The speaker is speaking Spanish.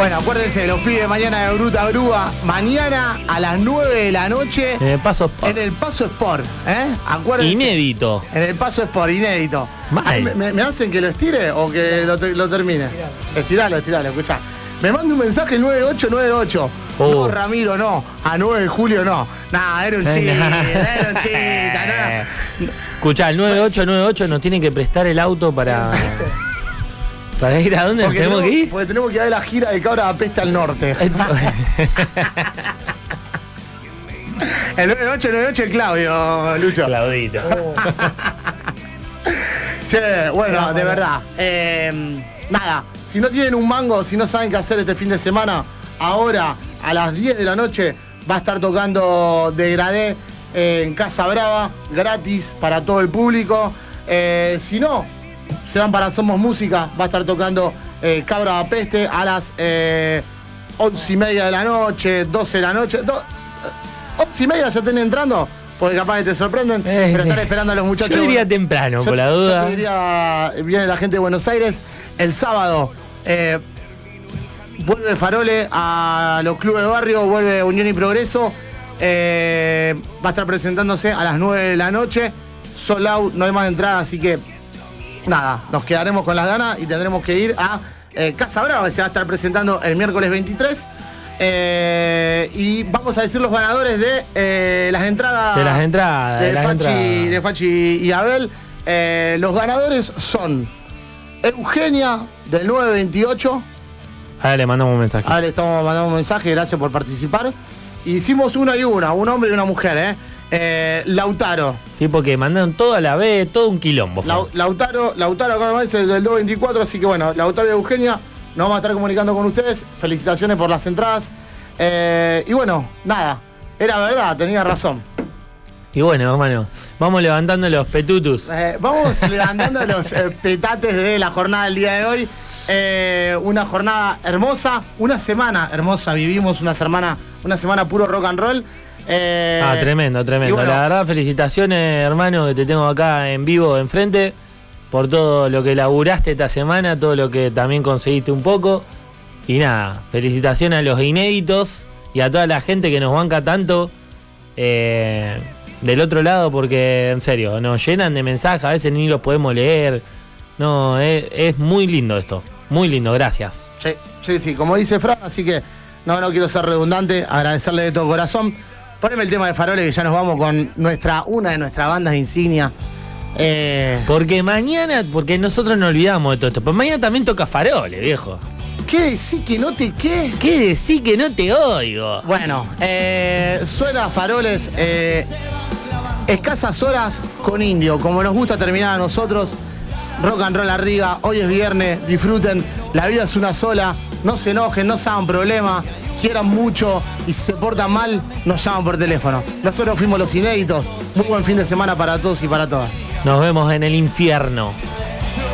Bueno, acuérdense, los pibes mañana de Bruta Grúa, mañana a las 9 de la noche. En el Paso Sport. En el Paso Sport, Acuérdense. Inédito. En el Paso Sport, inédito. ¿Me hacen que lo estire o que lo termine? Estiralo, escuchá. Me manda un mensaje 9898. No, Ramiro, no. A 9 de julio, no. Nah, era un chiste, Escuchá, el 9898 nos tiene que prestar el auto para ir a dónde tenemos que ir. Porque tenemos que ir a la gira de Cabra Peste al norte. El 9898 es Claudio, Lucho. Claudito. Che, bueno, de verdad. Nada, si no tienen un mango, si no saben qué hacer este fin de semana, ahora a las 10 de la noche va a estar tocando Degradé en Casa Brava, gratis para todo el público. Si no, se van para Somos Música, va a estar tocando Cabra Peste a las 11:30 de la noche, 12 de la noche. 11:30 ya estén entrando, porque capaz que te sorprenden, pero están esperando a los muchachos. Yo diría temprano, por la duda. Yo diría, viene la gente de Buenos Aires. El sábado vuelve Farole a los clubes de barrio, vuelve Unión y Progreso. Va a estar presentándose a las 9 de la noche. Sold out, no hay más entrada, así que nada, nos quedaremos con las ganas y tendremos que ir a Casa Brava, que se va a estar presentando el miércoles 23. Y vamos a decir los ganadores de las entradas. De Fachi y Abel. Los ganadores son Eugenia del 928. Ahora le mandamos un mensaje. Ahora le estamos mandando un mensaje, gracias por participar. Hicimos una y una, un hombre y una mujer, Lautaro. Sí, porque mandaron todo a la vez, todo un quilombo. Lautaro acá es el del 224, así que bueno, Lautaro y Eugenia, nos vamos a estar comunicando con ustedes. Felicitaciones por las entradas. Y bueno, nada, era verdad, tenía razón. Y bueno, hermano, vamos levantando los petutus. Vamos levantando los petates de la jornada del día de hoy. Una jornada hermosa, una semana hermosa. Vivimos una semana puro rock and roll. Tremendo. Bueno, la verdad, felicitaciones, hermano, que te tengo acá en vivo enfrente, por todo lo que laburaste esta semana, todo lo que también conseguiste un poco. Y nada, felicitaciones a los inéditos y a toda la gente que nos banca tanto del otro lado, porque en serio, nos llenan de mensajes, a veces ni los podemos leer. No, es muy lindo esto, muy lindo, gracias. Sí, como dice Fran, así que no quiero ser redundante, agradecerle de todo corazón. Poneme el tema de Farole, que ya nos vamos con una de nuestras bandas insignia. Porque nosotros no olvidamos de todo esto, pero mañana también toca Farole, viejo. ¿Qué decís que no te qué? ¿Qué decís que no te oigo? Bueno, suena Faroles, escasas horas con Indio, como nos gusta terminar a nosotros. Rock and roll arriba, hoy es viernes, disfruten, la vida es una sola, no se enojen, no se hagan problema, quieran mucho y si se portan mal, nos llaman por teléfono. Nosotros fuimos los inéditos, muy buen fin de semana para todos y para todas. Nos vemos en el infierno.